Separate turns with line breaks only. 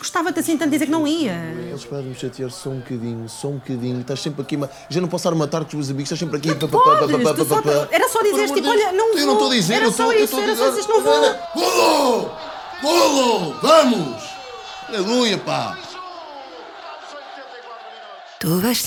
Gostava-te assim tanto dizer que não ia.
Eles podem me chatear só um bocadinho. Estás sempre aqui, já não posso estar a matar com os meus amigos, estás sempre aqui.
Era só dizeres tipo, olha, não vou.
Eu não estou a dizer,
era só isso, era só dizer, não vou.
Golo! Vamos! Aleluia, pá!
Tu vais